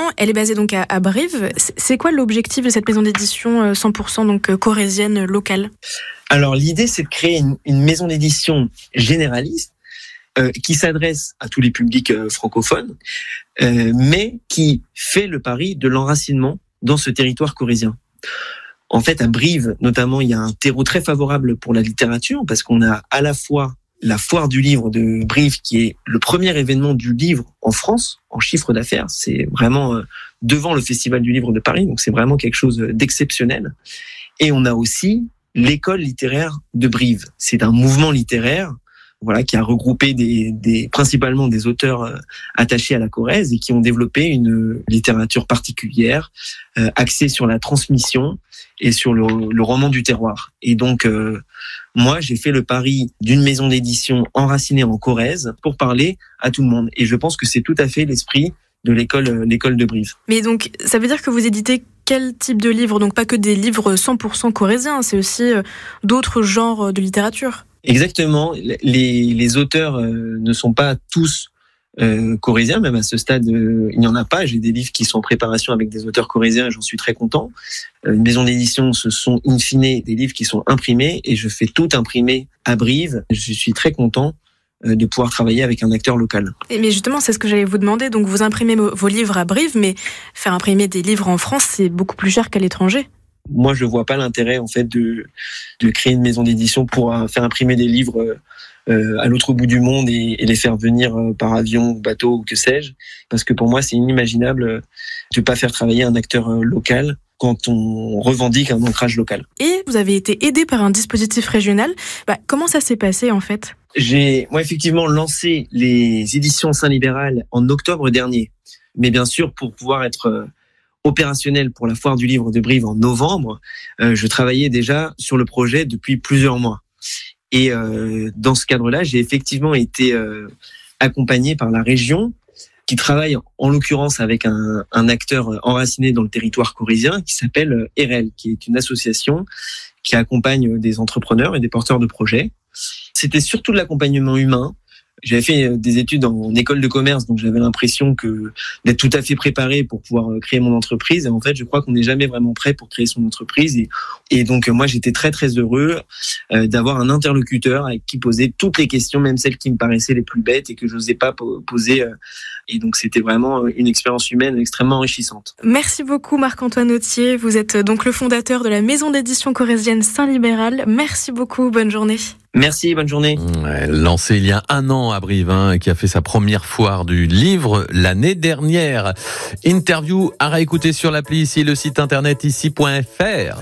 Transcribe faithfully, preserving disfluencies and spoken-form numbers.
elle est basée donc à, à Brive. C'est quoi l'objectif de cette maison d'édition cent pour cent donc corrézienne locale ? Alors l'idée, c'est de créer une, une maison d'édition généraliste euh, qui s'adresse à tous les publics euh, francophones, euh, mais qui fait le pari de l'enracinement dans ce territoire corrézien. En fait, à Brive, notamment, il y a un terreau très favorable pour la littérature parce qu'on a à la fois la foire du livre de Brive, qui est le premier événement du livre en France, en chiffre d'affaires. C'est vraiment euh, devant le Festival du livre de Paris, donc c'est vraiment quelque chose d'exceptionnel. Et on a aussi l'école littéraire de Brive. C'est un mouvement littéraire, voilà, qui a regroupé des, des, principalement des auteurs euh, attachés à la Corrèze et qui ont développé une littérature particulière, euh, axée sur la transmission et sur le, le roman du terroir. Et donc, euh, moi, j'ai fait le pari d'une maison d'édition enracinée en Corrèze pour parler à tout le monde. Et je pense que c'est tout à fait l'esprit de l'école, l'école de Brive. Mais donc, ça veut dire que vous éditez quel type de livres ? Donc pas que des livres cent pour cent corréziens, c'est aussi euh, d'autres genres de littérature. Exactement. Les, les auteurs euh, ne sont pas tous euh, corréziens, même à ce stade, euh, il n'y en a pas. J'ai des livres qui sont en préparation avec des auteurs corréziens et j'en suis très content. Euh, une maison d'édition, ce sont in fine des livres qui sont imprimés et je fais tout imprimer à Brive. Je suis très content de pouvoir travailler avec un acteur local. Et mais justement, c'est ce que j'allais vous demander. Donc, vous imprimez vos livres à Brive, mais faire imprimer des livres en France, c'est beaucoup plus cher qu'à l'étranger. Moi, je vois pas l'intérêt, en fait, de, de créer une maison d'édition pour faire imprimer des livres euh, à l'autre bout du monde et, et les faire venir par avion, bateau ou que sais-je. Parce que pour moi, c'est inimaginable de pas faire travailler un acteur local quand on revendique un ancrage local. Et vous avez été aidé par un dispositif régional. Bah, comment ça s'est passé, en fait ? J'ai, moi, effectivement, lancé les éditions Saint-Libéral en octobre dernier. Mais bien sûr, pour pouvoir être opérationnel pour la foire du livre de Brive en novembre, euh, je travaillais déjà sur le projet depuis plusieurs mois. Et euh, dans ce cadre-là, j'ai effectivement été euh, accompagné par la région qui travaille en l'occurrence avec un, un acteur enraciné dans le territoire corrézien qui s'appelle E R E L, qui est une association qui accompagne des entrepreneurs et des porteurs de projets. C'était surtout de l'accompagnement humain. J'avais fait des études en école de commerce, donc j'avais l'impression que d'être tout à fait préparé pour pouvoir créer mon entreprise. Et en fait, je crois qu'on n'est jamais vraiment prêt pour créer son entreprise. Et, et donc, moi, j'étais très, très heureux euh, d'avoir un interlocuteur avec qui poser toutes les questions, même celles qui me paraissaient les plus bêtes et que je n'osais pas poser. Euh, et donc, c'était vraiment une expérience humaine extrêmement enrichissante. Merci beaucoup, Marc-Antoine Autier. Vous êtes donc le fondateur de la maison d'édition corrézienne Saint-Libéral. Merci beaucoup. Bonne journée. Merci, bonne journée. Ouais, lancé il y a un an à Brive, hein, qui a fait sa première foire du livre l'année dernière. Interview à réécouter sur l'appli ici, le site internet ici point f r.